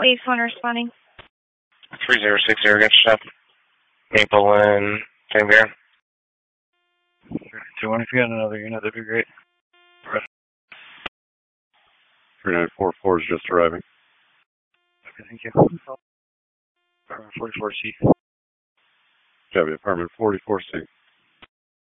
Wave phone responding. 3060 against stop. Maple and St. Bear. 2-1, if you got another unit, that'd be great. 3944 is just arriving. Okay, thank you. Apartment 44C. Copy, apartment 44C.